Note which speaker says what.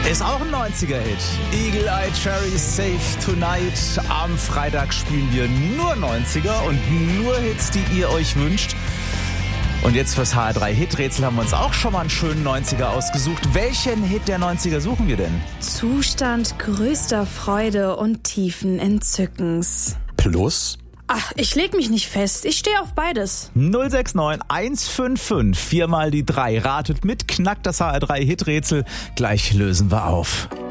Speaker 1: Ist auch ein 90er-Hit. Eagle Eye Cherry Safe Tonight. Am Freitag spielen wir nur 90er und nur Hits, die ihr euch wünscht. Und jetzt fürs HR3 Hiträtsel haben wir uns auch schon mal einen schönen 90er ausgesucht. Welchen Hit der 90er suchen wir denn?
Speaker 2: Zustand größter Freude und tiefen Entzückens.
Speaker 1: Plus?
Speaker 2: Ach, ich leg mich nicht fest. Ich stehe auf beides.
Speaker 1: 069 155 4 mal die 3. Ratet mit, knackt das HR3 Hiträtsel. Gleich lösen wir auf.